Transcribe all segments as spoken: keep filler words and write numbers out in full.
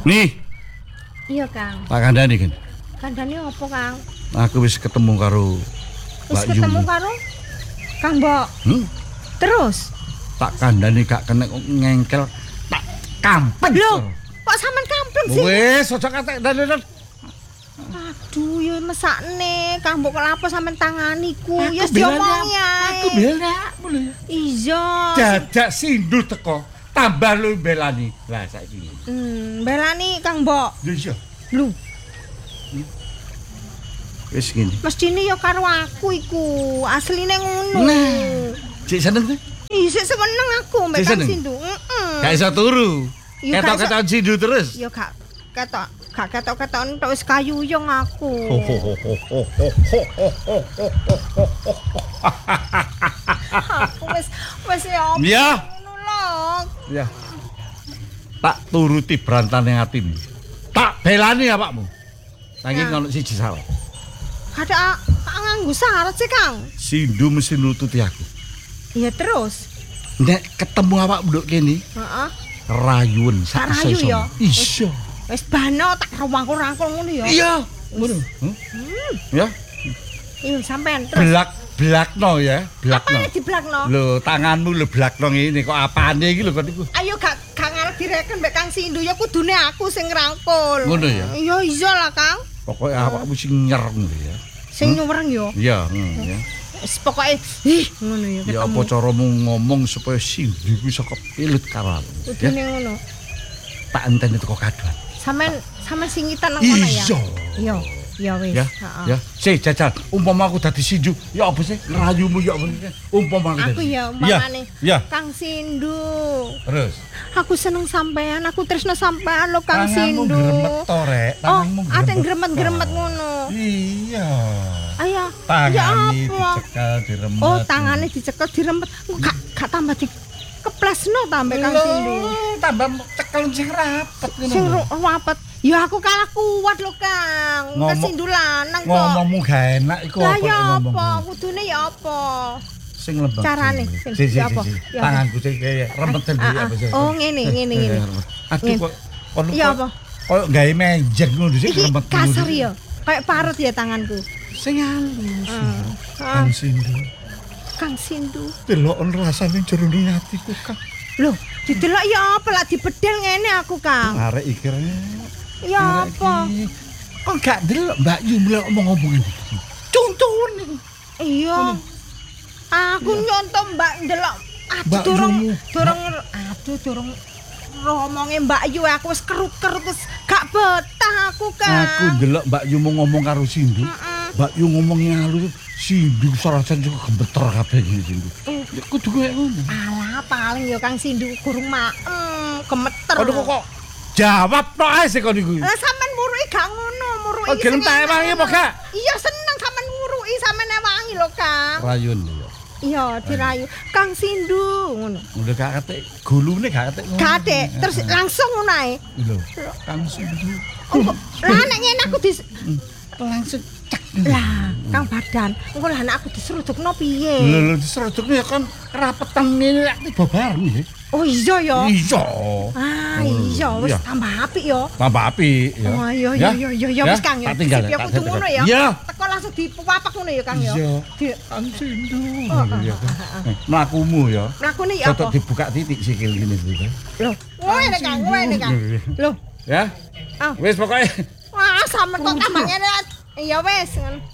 Nih. Iya, Kang. Tak kandhani kan. Kandhane apa, Kang? Aku wis ketemu karo Wis ketemu karo Kang Mbok. Hmm? Terus Tak kandhani gak kena ngengkel tak kampet. Loh, kok sampean kampleng sih? Wis aja katek dan. Aduh, ya mesakne Kang Mbok kok lapo sampean tanganiku. Aku Ya diomongi ae. Aku bela mulai. Iya. Dadak sindu teko, tambah lu belani. Lah saiki. Hmm, belani Kang Mbok. Iya. Lho, Wis ngene. mestine ya karo aku iku. Asline ngono. Nah, cek seneng tuh. Isik seneng aku mbek Cik Kang seneng? Sindu. Heeh. Gak iso turu. Iya, gak Ketok-ketok sindu terus. Ya gak ketok gak ketok-ketok entuk wis kayuyung aku. Aku wis wis ya. Ya. Ngono lho. Ya. Tak turuti brantane atimu. Tak belani awakmu. Saking Ya. ono siji salah. Ada tak nganggo syarat sih, Kang. Sindu mesti nututi aku. Iya terus. Nek ketemu awakmu nduk kene, Heeh. rayuan sak Tak rayu iso-iso. ya? Iya. Wis bano tak rangkul-rangkul ngono ya. Iya. Ngono. Hmm? Ya, Iya sampean terus. blak blakno ya, blakno. Apane diblakno? Lho, tanganmu lho blakno ngene kok apane iki lho kok niku. Ayo gak gak ngarep direken mbek Kang Sindu ya kudune aku sing ngrangkul. Ngono ya? Iya iya lah, Kang. Pokoke awakmu sing nyereng lho ya. Sing nyuwreng ya. Iya, hmm, ya. Wis pokoke ih ngono ya Ya ketemu. apa caramu ngomong supaya Sindu kuwi saka pilut karo aku. Ya, Kudune ngono. tak enteni teko kadoan. Sampean sampean singitan nang kono ya. Iya. Iya. Ya wis. Ya, Heeh. ya. Si jajal, umpama aku dadi Sindu, ya apa sih? Rayumu ya apa sih? Umpama aku Aku dadi. ya umpamane. Ya. Kang Sindu. Terus. Aku seneng sampean, aku tresno sampean lo Kang Tanganmu Sindu. gremet to, Rek. Oh, Tanganmu ate gremet gremet-gremet to. ngono. Iya. Ayo. Tangane Ya apa? dicekel diremet. Oh, tangane dicekel diremet. Gak gak tambah di keplesno tambah Kang Sindu. Tambah cekel sing rapet ngono. Sing ru- rapet. Ya aku kalah kuat lo Kang. Ngomong- Kesindu lanang kok. Ngomongmu gak enak iku Lah apa ya nek apa? ngomong. Kudune ya apa? Sing lembab. Carane, sing- Si si ya apa? si. Ya apa? Tanganku sing kayak remeten Ah, iki ah. apa sih? Oh, ngene ngene ngene. Aduh Ngene. kok kono Iya kok- apa? Koyo gawe menjek ngono sih Iki remet. kasar ya. Kayak parut ya tanganku. Sing halus. Ah. Kang Sindu. Kang Sindu. Delokon rasane jero atiku, Kang. Loh, didelok ya apa lah dibedel ngene aku, Kang. Arek iki rek. Ya Arek apa? iki. Kok gak delok Mbak Yu mulai omong-omongan iki. Contohun niku. Iya. Aku nyontoh Mbak ndelok. Aduh Mbak durung Yumu. durung aduh durung romonge Mbak Yu aku wis kerut-kerut wis gak betah aku, Kang. Aku ndelok Mbak Yu mau ngomong karo Sindu. Heeh. Mbak Yu ngomongnya halus, Sindu sarajan juga gemeter kabeh iki Sindu. Oh. Ya kudu koyo ngono. Alah paling ya Kang Sindu kurung maem gemeter. Aduh kok kok jawab tok ae sik kon iku. Lah sampean muruki gak ngono, muruki. Oh, gelem tak ewangi apa gak? Iya seneng sampean muruki sampean ewangi lho, Kang. Rayun ya. Iya dirayu. Kang Sindu ngono. Udah gak ketek gulune gak ketek ngono. Gak adek, terus langsung ngono ae. Lho, Kang Sindu. Oh, lah nek ngene aku dis Langsung cek. lah Kang Badan, engko lah nek aku diserudukno piye? Lho lho diserudukne ya kan rapetan ngene lek tiba bareng ya. Oh iya ya. Iya. Ah iya wis Iya. tambah apik ya. Tambah api ya. Oh iya iya iya iya ya wis Kang ya. Tak tinggal. Sip, ya tak kudu tinggal. ngono ya. Iya. Teko langsung dipapak ngono ya Kang ya. Iya. Di Kang Sindu. Oh, Iya. Eh, Mlakumu ya. mlakune ya Tetep apa? dibuka titik sikil ngene iki. Loh, ngene Kang, ngene Kang. Loh, Ya. Ah. Wis pokoke wah sampe kok tambah ngene. Iya wis.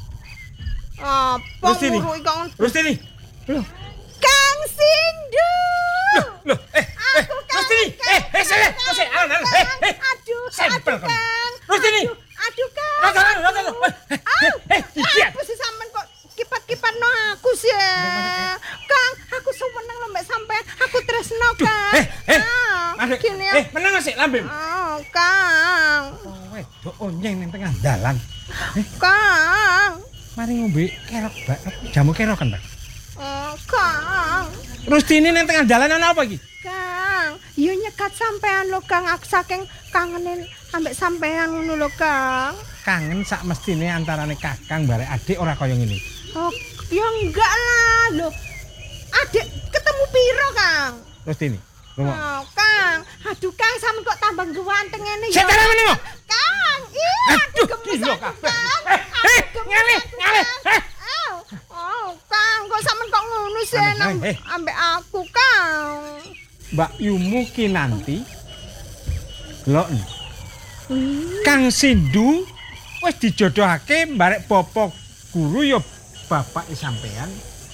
Apa Rustini. nguruki kok ngono? Rustini. Loh, Kang Sindu. Loh, eh, eh, Aku Kang, Rustini. Kang, Eh, eh, saya, Kang, saya, alan, alan, eh, eh. Aduh, Sampel aduh, kamu. Kang. Rustini. Aduh, Aduh, Kang. Rata, rata, rata, rata. Ah, Eh, iya. apa sih sampean kok kipat-kipat no aku sih? Kang, aku seneng lho mbak sampean. Aku tresno, Kang. Eh, eh. Ah, Adek, gini ya. eh, menang sik lambem. Oh, Kang. Wedok onyeng ning tengah dalan. Kang. Mari ngombe kerok, Mbak. Jamu kerok kan, Mbak? Oh, Kang. Rustini ning tengah dalan ana apa iki? Kang, yo nyekat sampean lho Kang, aku saking kangenin ambek sampean ngono lho Kang. Kangen sak mestine antarane Kakang barek adik ora kaya ngene. Oh, ya enggak lah lho. Adik ketemu piro Kang? Rustini, ngomong. Oh, Kang. Aduh Kang, sampean kok tambah ganteng ngene ya. Setan Eh. ambek aku, Kang. Mbak Yumu ki nanti lho Hmm. Kang Sindu wis dijodohake mbarek bapak guru ya bapak sampean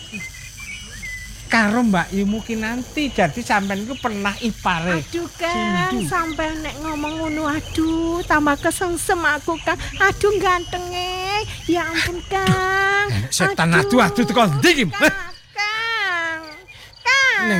karo Mbak Yumu ki nanti jadi sampean ku pernah ipare Aduh, Kang, Sindu. sampai nek ngomong ngono, aduh, tambah kesengsem aku, Kang. Aduh, gantenge. Ya ampun, Kang. Setan aduh aduh tekan ndi iki? Kang.